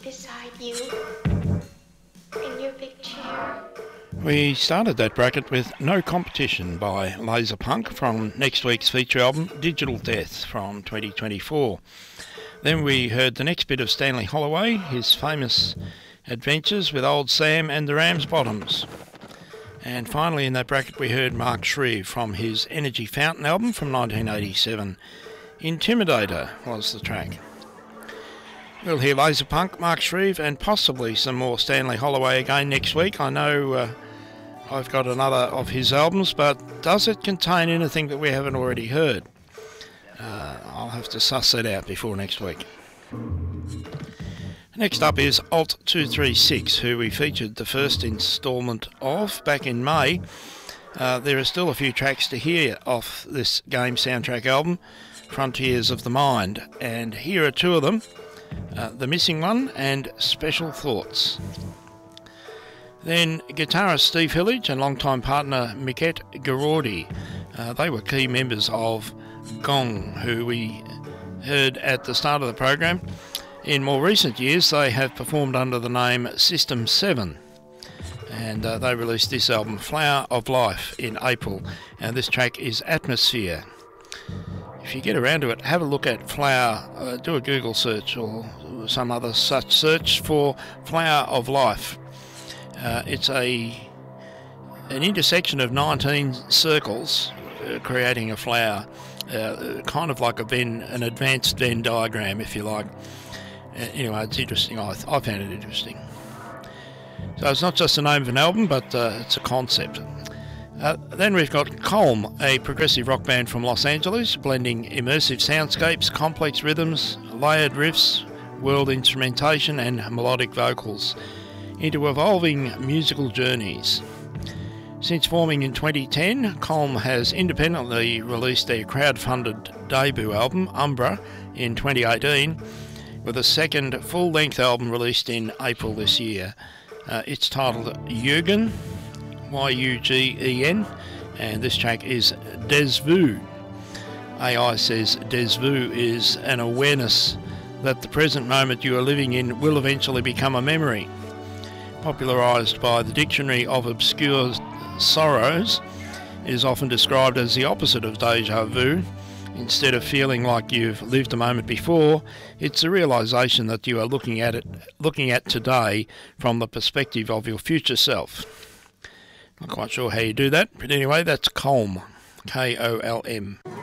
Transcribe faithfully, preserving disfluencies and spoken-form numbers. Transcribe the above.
beside you in your big chair. We started that bracket with No Competition by Laserpunk from next week's feature album Digital Death from twenty twenty-four. Then we heard the next bit of Stanley Holloway, his famous adventures with Old Sam and the Ramsbottoms. And finally in that bracket we heard Mark Shreve from his Energy Fountain album from nineteen eighty-seven. Intimidator was the track. We'll hear Laserpunk, Mark Shreve and possibly some more Stanley Holloway again next week. I know uh, I've got another of his albums, but does it contain anything that we haven't already heard? Uh, I'll have to suss that out before next week. Next up is Alt two thirty-six, who we featured the first instalment of back in May. Uh, there are still a few tracks to hear off this game soundtrack album, Frontiers of the Mind, and here are two of them, uh, The Missing One and Special Thoughts. Then guitarist Steve Hillage and longtime partner Miquette Girardi. Uh, they were key members of Gong, who we heard at the start of the program. In more recent years they have performed under the name System seven, and uh, they released this album Flower of Life in April, and this track is Atmosphere. If you get around to it, have a look at Flower, uh, do a Google search or some other such search for Flower of Life. Uh, it's a an intersection of nineteen circles uh, creating a flower, uh, kind of like a Venn, an advanced Venn diagram, if you like. Uh, anyway, it's interesting. I, I found it interesting. So it's not just the name of an album, but uh, it's a concept. Uh, then we've got Colm, a progressive rock band from Los Angeles, blending immersive soundscapes, complex rhythms, layered riffs, world instrumentation and melodic vocals into evolving musical journeys. Since forming in twenty ten, Colm has independently released their crowd-funded debut album, Umbra, in twenty eighteen, with a second full-length album released in April this year. Uh, it's titled Yugen, Y U G E N, and this track is Des Vu. A I says Des Vu is an awareness that the present moment you are living in will eventually become a memory. Popularised by the Dictionary of Obscure Sorrows, it is often described as the opposite of déjà vu. Instead of feeling like you've lived a moment before, it's a realisation that you are looking at it, looking at today from the perspective of your future self. Not quite sure how you do that, but anyway, that's Colm, K O L M.